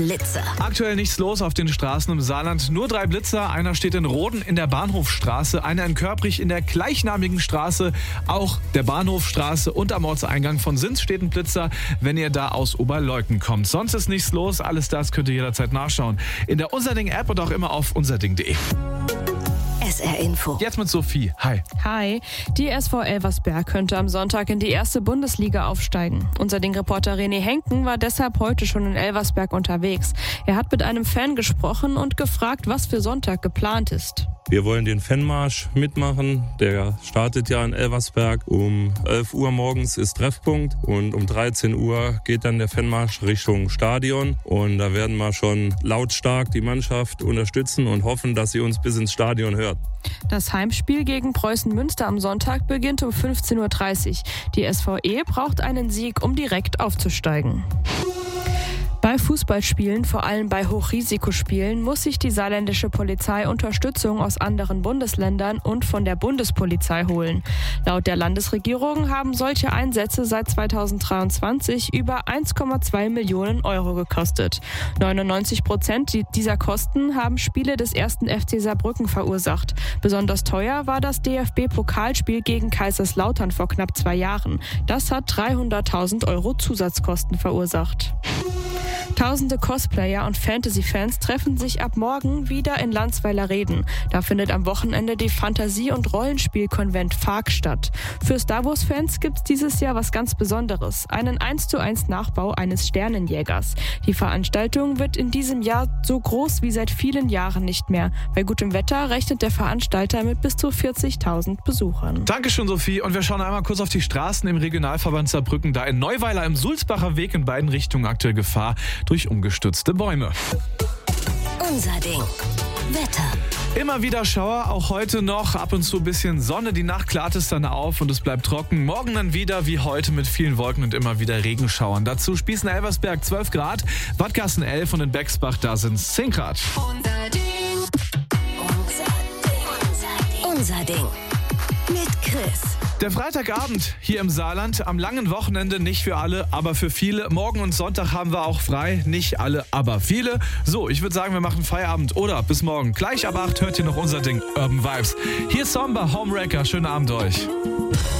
Blitzer. Aktuell nichts los auf den Straßen im Saarland. Nur 3 Blitzer. Einer steht in Roden in der Bahnhofstraße, einer in Körprich in der gleichnamigen Straße, auch der Bahnhofstraße, und am Ortseingang von Sins steht ein Blitzer, wenn ihr da aus Oberleuten kommt. Sonst ist nichts los. Alles das könnt ihr jederzeit nachschauen in der Unserding-App und auch immer auf unserding.de. SR Info. Jetzt mit Sophie. Hi. Hi. Die SV Elversberg könnte am Sonntag in die erste Bundesliga aufsteigen. Unser Ding-Reporter René Henken war deshalb heute schon in Elversberg unterwegs. Er hat mit einem Fan gesprochen und gefragt, was für Sonntag geplant ist. Wir wollen den Fanmarsch mitmachen. Der startet ja in Elversberg. Um 11 Uhr morgens ist Treffpunkt und um 13 Uhr geht dann der Fanmarsch Richtung Stadion. Und da werden wir schon lautstark die Mannschaft unterstützen und hoffen, dass sie uns bis ins Stadion hört. Das Heimspiel gegen Preußen Münster am Sonntag beginnt um 15.30 Uhr. Die SVE braucht einen Sieg, um direkt aufzusteigen. Bei Fußballspielen, vor allem bei Hochrisikospielen, muss sich die saarländische Polizei Unterstützung aus anderen Bundesländern und von der Bundespolizei holen. Laut der Landesregierung haben solche Einsätze seit 2023 über 1,2 Millionen Euro gekostet. 99% dieser Kosten haben Spiele des 1. FC Saarbrücken verursacht. Besonders teuer war das DFB-Pokalspiel gegen Kaiserslautern vor knapp 2 Jahren. Das hat 300.000 Euro Zusatzkosten verursacht. Tausende Cosplayer und Fantasy-Fans treffen sich ab morgen wieder in Landsweiler-Reden. Da findet am Wochenende die Fantasie- und Rollenspiel-Konvent FARC statt. Für Star Wars-Fans gibt's dieses Jahr was ganz Besonderes. Einen 1:1 Nachbau eines Sternenjägers. Die Veranstaltung wird in diesem Jahr so groß wie seit vielen Jahren nicht mehr. Bei gutem Wetter rechnet der Veranstalter mit bis zu 40.000 Besuchern. Dankeschön, Sophie. Und wir schauen einmal kurz auf die Straßen im Regionalverband Saarbrücken. Da in Neuweiler im Sulzbacher Weg in beiden Richtungen aktuell Gefahr durch umgestürzte Bäume. Unser Ding. Wetter. Immer wieder Schauer, auch heute noch. Ab und zu ein bisschen Sonne. Die Nacht klart es dann auf und es bleibt trocken. Morgen dann wieder wie heute mit vielen Wolken und immer wieder Regenschauern. Dazu Spießen-Elversberg 12 Grad, Wattgassen 11 und in Bexbach da sind es 10 Grad. Unser Ding. Unser Ding. Mit Chris. Der Freitagabend hier im Saarland, am langen Wochenende, nicht für alle, aber für viele. Morgen und Sonntag haben wir auch frei, nicht alle, aber viele. So, ich würde sagen, wir machen Feierabend oder bis morgen. Gleich ab 8 hört ihr noch unser Ding, Urban Vibes. Hier ist Somber, Homewrecker, schönen Abend euch.